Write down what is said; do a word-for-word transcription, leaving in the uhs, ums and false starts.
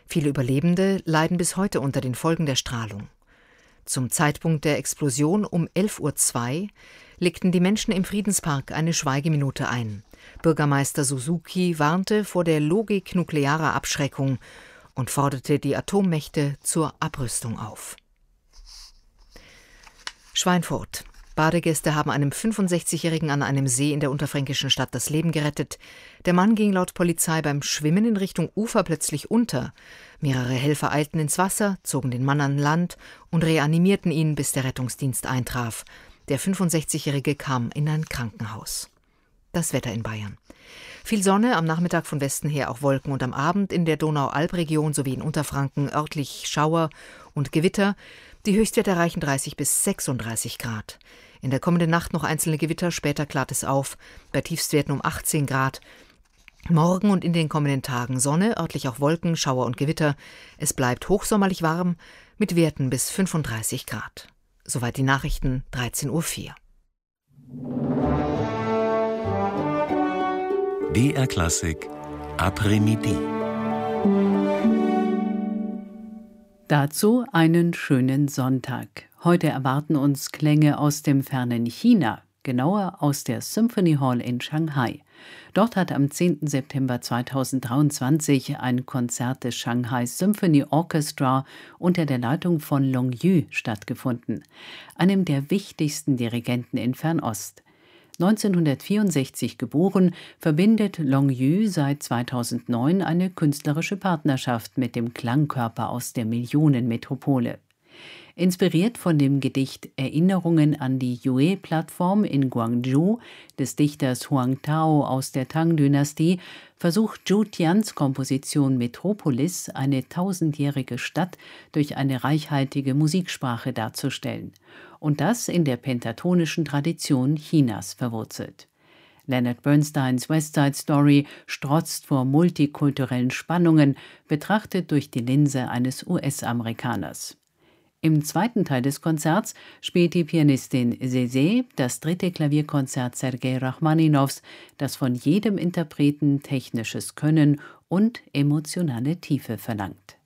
Viele Überlebende leiden bis heute unter den Folgen der Strahlung. Zum Zeitpunkt der Explosion um elf Uhr zwei legten die Menschen im Friedenspark eine Schweigeminute ein. Bürgermeister Suzuki warnte vor der Logik nuklearer Abschreckung und forderte die Atommächte zur Abrüstung auf. Schweinfurt. Badegäste haben einem fünfundsechzigjährigen an einem See in der unterfränkischen Stadt das Leben gerettet. Der Mann ging laut Polizei beim Schwimmen in Richtung Ufer plötzlich unter. Mehrere Helfer eilten ins Wasser, zogen den Mann an Land und reanimierten ihn, bis der Rettungsdienst eintraf. Der fünfundsechzigjährige kam in ein Krankenhaus. Das Wetter in Bayern. Viel Sonne, am Nachmittag von Westen her auch Wolken und am Abend in der Donau-Alb-Region sowie in Unterfranken örtlich Schauer und Gewitter. Die Höchstwerte erreichen dreißig bis sechsunddreißig Grad. In der kommenden Nacht noch einzelne Gewitter, später klart es auf, bei Tiefstwerten um achtzehn Grad. Morgen und in den kommenden Tagen Sonne, örtlich auch Wolken, Schauer und Gewitter. Es bleibt hochsommerlich warm mit Werten bis fünfunddreißig Grad. Soweit die Nachrichten, dreizehn Uhr vier. D R Klassik Après-Midi. Dazu einen schönen Sonntag. Heute erwarten uns Klänge aus dem fernen China, genauer aus der Symphony Hall in Shanghai. Dort hat am zehnten September zweitausenddreiundzwanzig ein Konzert des Shanghai Symphony Orchestra unter der Leitung von Long Yu stattgefunden, einem der wichtigsten Dirigenten in Fernost. neunzehnhundertvierundsechzig geboren, verbindet Long Yu seit zweitausendneun eine künstlerische Partnerschaft mit dem Klangkörper aus der Millionenmetropole. Inspiriert von dem Gedicht Erinnerungen an die Yue-Plattform in Guangzhou des Dichters Huang Tao aus der Tang-Dynastie, versucht Zhu Tians Komposition Metropolis, eine tausendjährige Stadt, durch eine reichhaltige Musiksprache darzustellen. Und das in der pentatonischen Tradition Chinas verwurzelt. Leonard Bernsteins West Side Story strotzt vor multikulturellen Spannungen, betrachtet durch die Linse eines U S-Amerikaners. Im zweiten Teil des Konzerts spielt die Pianistin Zeze das dritte Klavierkonzert Sergei Rachmaninows, das von jedem Interpreten technisches Können und emotionale Tiefe verlangt.